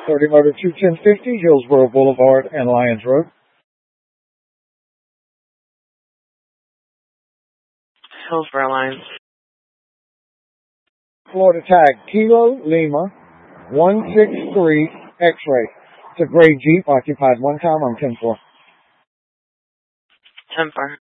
30 Motor 21050, Hillsborough Boulevard and Lyons Road. Hillsborough Lyons. Florida tag Kilo Lima 163 X-ray. It's a gray Jeep occupied one time on 10-4. 10-4.